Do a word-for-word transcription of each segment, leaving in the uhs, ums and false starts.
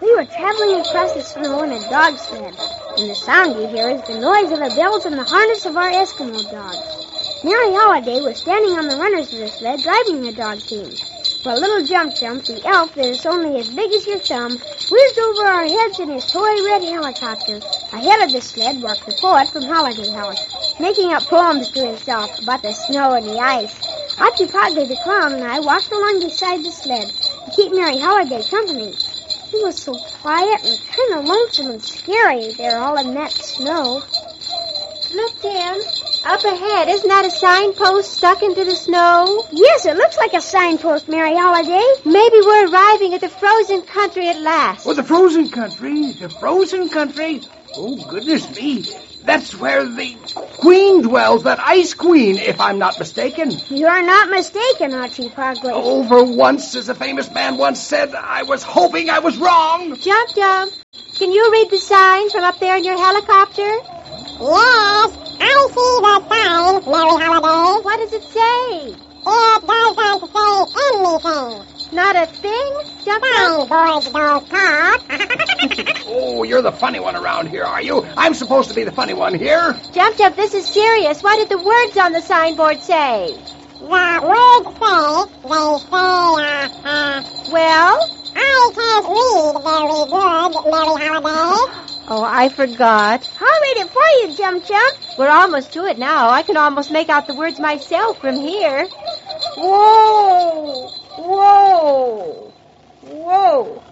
We were traveling across the snow in a dog sled, and the sound you hear is the noise of the bells and the harness of our Eskimo dogs. Mary Holiday was standing on the runners of the sled driving the dog team. While little Jump Jump, the elf that is only as big as your thumb, whizzed over our heads in his toy red helicopter. Ahead of the sled walked the poet from Holiday House, making up poems to himself about the snow and the ice. Archie Pogley the clown and I walked along beside the sled to keep Mary Holiday company. It was so quiet and kind of lonesome and scary there all in that snow. Look, Tim. Up ahead, isn't that a signpost stuck into the snow? Yes, it looks like a signpost, Mary Holiday. Maybe we're arriving at the frozen country at last. Oh, the frozen country? The frozen country? Oh, goodness me. That's where the queen dwells, that ice queen, if I'm not mistaken. You're not mistaken, Archie Pogley. Oh, for once, as a famous man once said, I was hoping I was wrong. Jump, Jump. Can you read the sign from up there in your helicopter? Yes, I see the sign, Mary Holiday. What does it say? It doesn't say anything. Not a thing? Jump, Jump. Signboards don't talk. Oh, you're the funny one around here, are you? I'm supposed to be the funny one here. Jump, Jump, this is serious. What did the words on the signboard say? The words say, they say, uh, uh... Well? I can't read very good, Mary Holiday. Oh, I forgot. I'll read it for you, Jump Jump. We're almost to it now. I can almost make out the words myself from here. Whoa! Whoa! Whoa!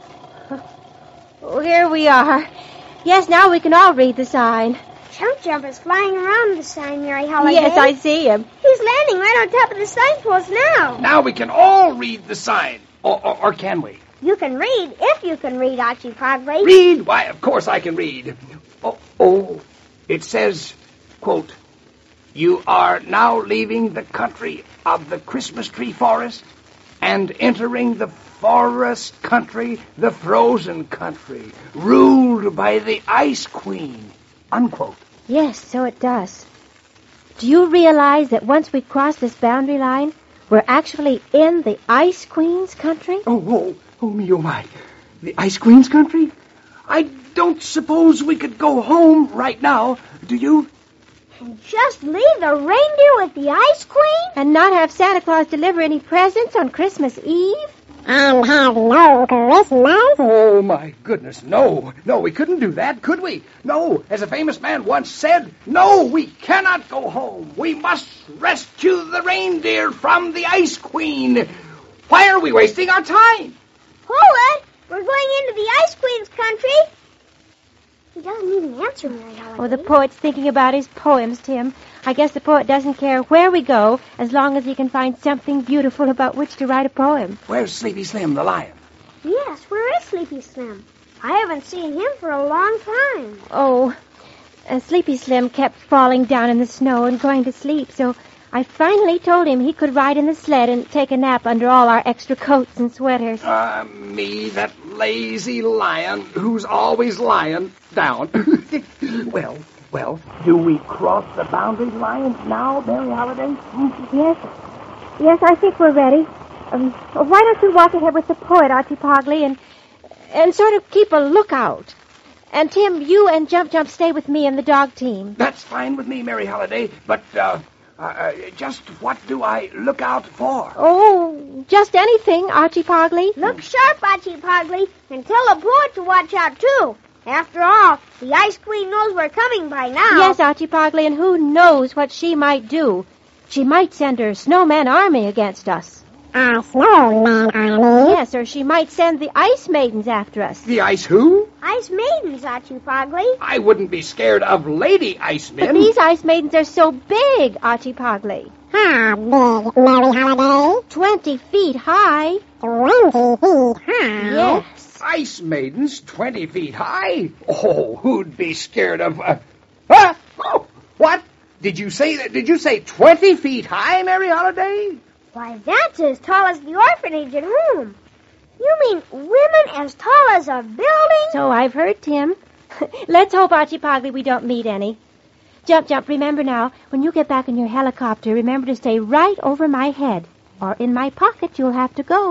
Oh, here we are. Yes, now we can all read the sign. Jump Jump is flying around the sign, Mary Holiday. Yes, I see him. He's landing right on top of the signpost now. Now we can all read the sign. Or, or, or can we? You can read, if you can read, Archie Pogley. Read? Why, of course I can read. Oh, oh, it says, quote, you are now leaving the country of the Christmas tree forest and entering the forest country, the frozen country, ruled by the Ice Queen, unquote. Yes, so it does. Do you realize that once we cross this boundary line, we're actually in the Ice Queen's country? Oh, oh, oh me, oh my. The Ice Queen's country? I don't suppose we could go home right now, do you? And just leave the reindeer with the Ice Queen? And not have Santa Claus deliver any presents on Christmas Eve? And have no Christmas? Oh, my goodness, no. No, we couldn't do that, could we? No, as a famous man once said, no, we cannot go home. We must rescue the reindeer from the Ice Queen. Why are we wasting our time? Hold it! We're going into the Ice Queen's country. He doesn't even answer, Mary Holiday. Oh, the poet's thinking about his poems, Tim. I guess the poet doesn't care where we go as long as he can find something beautiful about which to write a poem. Where's Sleepy Slim, the lion? Yes, where is Sleepy Slim? I haven't seen him for a long time. Oh, uh, Sleepy Slim kept falling down in the snow and going to sleep, so I finally told him he could ride in the sled and take a nap under all our extra coats and sweaters. Ah, uh, me, that lazy lion who's always lying down. well, well, do we cross the boundary line now, Mary Holiday? Yes. Yes, I think we're ready. Um, why don't you walk ahead with the poet, Archie Pogley, and, and sort of keep a lookout? And, Tim, you and Jump Jump stay with me and the dog team. That's fine with me, Mary Holiday, but, uh... Uh, just what do I look out for? Oh, just anything, Archie Pogley. Look sharp, Archie Pogley, and tell the poet to watch out, too. After all, the Ice Queen knows we're coming by now. Yes, Archie Pogley, and who knows what she might do. She might send her snowman army against us. A snowman army? Yes, or she might send the Ice Maidens after us. The Ice who? Ice Maidens, Archie Pogley. I wouldn't be scared of Lady Ice Men. But these Ice Maidens are so big, Archie Pogley. How big, Mary Holiday? Twenty feet high. Twenty feet high? Yes. Ice Maidens twenty feet high? Oh, who'd be scared of... Uh... Ah! Oh, what? Did you say that? Did you say twenty feet high, Mary Holiday? Why, that's as tall as the orphanage at home. You mean women as tall as a building? So I've heard, Tim. Let's hope, Archie Pogley, we don't meet any. Jump, Jump, remember now, when you get back in your helicopter, remember to stay right over my head. Or in my pocket you'll have to go.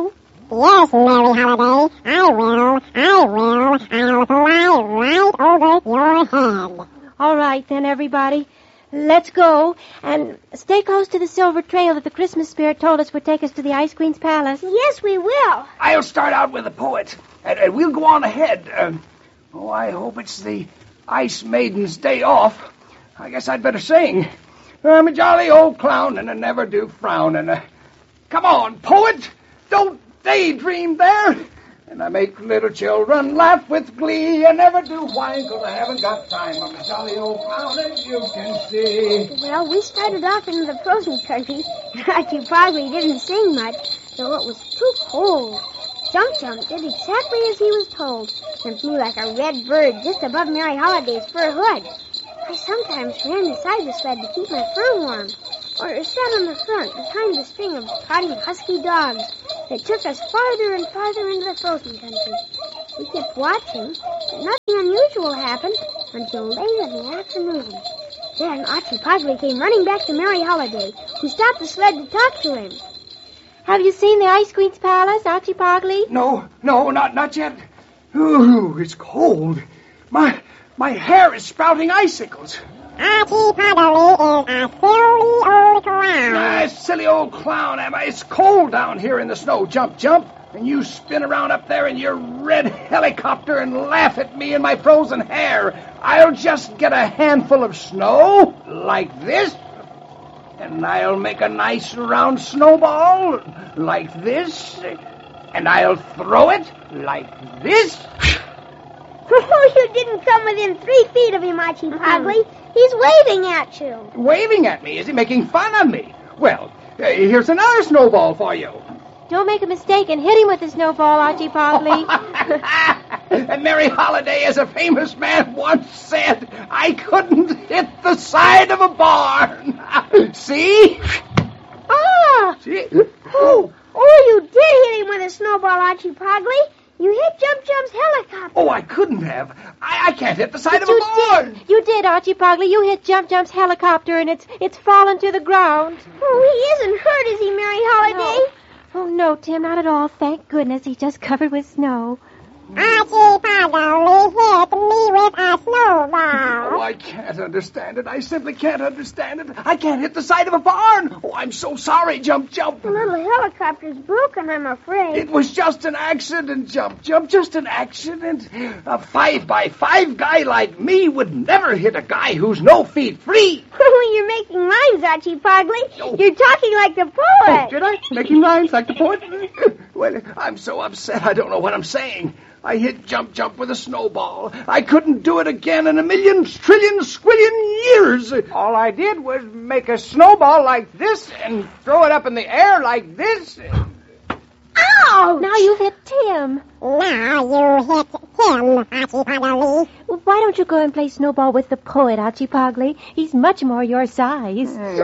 Yes, Merry Holiday, I will, I will. I'll fly right over your head. All right, then, everybody. Let's go. And stay close to the silver trail that the Christmas spirit told us would take us to the Ice Queen's palace. Yes, we will. I'll start out with the poet, and, and we'll go on ahead. Uh, oh, I hope it's the Ice Maiden's day off. I guess I'd better sing. I'm a jolly old clown, and I never do frown. And uh, come on, poet, don't daydream there. And I make little children laugh with glee. I never do whine, 'cause I haven't got time. I'm a jolly old clown, as you can see. Well, we started off into the frozen country, and Archie Pogley didn't sing much, though it was too cold. Jump Jump did exactly as he was told, and flew like a red bird just above Merry Holiday's fur hood. I sometimes ran beside the sled to keep my fur warm, or sat on the front behind the string of trotting husky dogs that took us farther and farther into the frozen country. We kept watching, but nothing unusual happened until late in the afternoon. Then Archie Pogley came running back to Merry Holiday, who stopped the sled to talk to him. Have you seen the Ice Queen's palace, Archie Pogley? No, no, not not yet. Ooh, it's cold. My my hair is sprouting icicles. Archie Pogley is a silly old clown. Ah, silly old clown, am I? It's cold down here in the snow. Jump, jump. And you spin around up there in your red helicopter and laugh at me and my frozen hair. I'll just get a handful of snow, like this, and I'll make a nice round snowball, like this, and I'll throw it, like this. Oh, you didn't come within three feet of him, Archie Pogley. He's waving at you. Waving at me? Is he making fun of me? Well, uh, here's another snowball for you. Don't make a mistake and hit him with the snowball, Archie Pogley. And Merry Holiday, as a famous man once said, I couldn't hit the side of a barn. See? Ah! See? Oh, oh, you did hit him with a snowball, Archie Pogley. You hit Jump Jump's helicopter. Oh, I couldn't have. I, I can't hit the side But of a you barn. did. You did, Archie Pogley. You hit Jump Jump's helicopter, and it's it's fallen to the ground. Oh, he isn't hurt, is he, Merry Holiday? No. Oh, no, Tim, not at all. Thank goodness. He's just covered with snow. Archie Pogley hit me with a snowball. Oh, I can't understand it. I simply can't understand it. I can't hit the side of a barn. Oh, I'm so sorry, Jump Jump. The little helicopter's broken, I'm afraid. It was just an accident, Jump Jump, just an accident. A five by five guy like me would never hit a guy who's no feet free. You're making rhymes, Archie Pogley. Oh. You're talking like the Oh, poet. did I? Making rhymes like the poet? Well, I'm so upset I don't know what I'm saying. I hit Jump Jump with a snowball. I couldn't do it again in a million, trillion, squillion years. All I did was make a snowball like this and throw it up in the air like this. Ow! Now you hit Tim. Now you hit him, Archie Pogley. Well, why don't you go and play snowball with the poet, Archie Pogley? He's much more your size.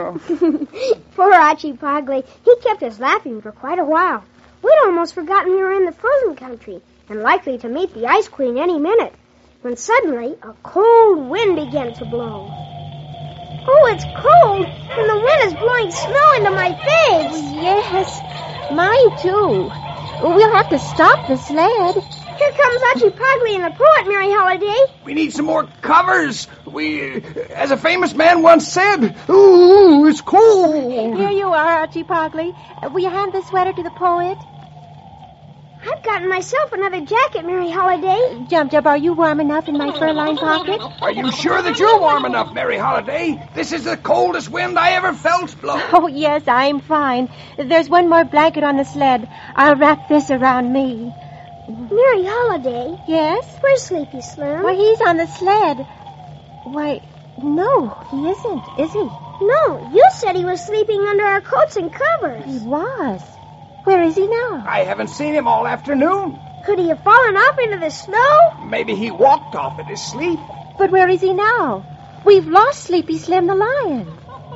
Poor Archie Pogley. He kept us laughing for quite a while. We'd almost forgotten we were in the frozen country and likely to meet the Ice Queen any minute, when suddenly a cold wind began to blow. Oh, it's cold, and the wind is blowing snow into my face. Yes, mine too. We'll have to stop the sled. Here comes Archie Pogley and the poet, Merry Holiday. We need some more covers. We, as a famous man once said, ooh, it's cold. Here you are, Archie Pogley. Uh, will you hand the sweater to the poet? I've gotten myself another jacket, Merry Holiday. Jump Jump, are you warm enough in my fur-lined pocket? Are you sure that you're warm enough, Merry Holiday? This is the coldest wind I ever felt blow. Oh, yes, I'm fine. There's one more blanket on the sled. I'll wrap this around me. Merry Holiday. Yes? Where's Sleepy Slim? Why, he's on the sled. Why, no, he isn't, is he? No, you said he was sleeping under our coats and covers. He was. Where is he now? I haven't seen him all afternoon. Could he have fallen off into the snow? Maybe he walked off in his sleep. But where is he now? We've lost Sleepy Slim the lion.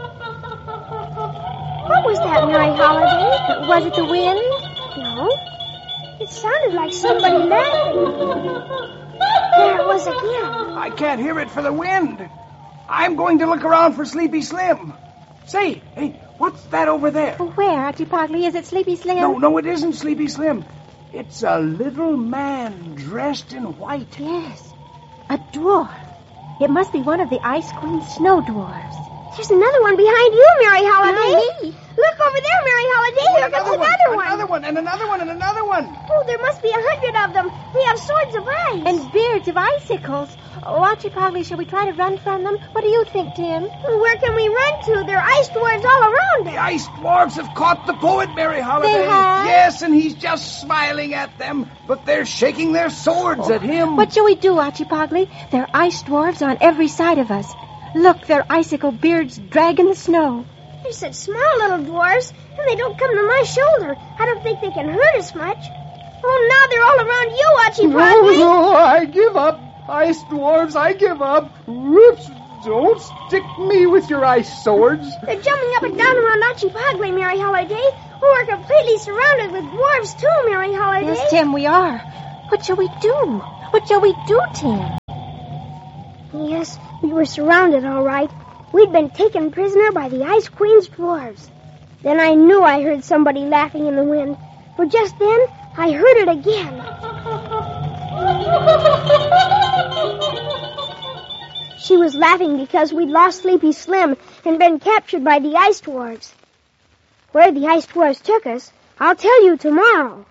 What was that, Merry Holiday? Was it the wind? No. It sounded like somebody laughing. There it was again. I can't hear it for the wind. I'm going to look around for Sleepy Slim. Say, hey, what's that over there? Where, Archie Pogley? Is it Sleepy Slim? No, no, it isn't Sleepy Slim. It's a little man dressed in white. Yes, a dwarf. It must be one of the Ice Queen's snow dwarfs. There's another one behind you, Mary Holiday. Me. Look over there, Mary Holiday. Oh, Here comes another another one, one. another one, and another one, and another one. Oh, there must be a hundred of them. They have swords of ice. And beards of icicles. Oh, Archie Pogley, shall we try to run from them? What do you think, Tim? Where can we run to? There are ice dwarves all around us. The ice dwarfs have caught the poet, Mary Holiday. They have? Yes, and he's just smiling at them, but they're shaking their swords at him. What shall we do, Archie Pogley? There are ice dwarfs on every side of us. Look, their icicle beards drag in the snow. They're such small little dwarves, and they don't come to my shoulder. I don't think they can hurt us much. Oh, now they're all around you, Archie Pogley. No, no, I give up. Ice dwarves, I give up. Whoops, don't stick me with your ice swords. They're jumping up and down around Archie Pogley, Mary Holiday. Oh, we're completely surrounded with dwarves, too, Mary Holiday. Yes, Tim, we are. What shall we do? What shall we do, Tim? Yes, we were surrounded, all right. We'd been taken prisoner by the Ice Queen's dwarves. Then I knew I heard somebody laughing in the wind. For just then, I heard it again. She was laughing because we'd lost Sleepy Slim and been captured by the Ice Dwarves. Where the Ice Dwarves took us, I'll tell you tomorrow.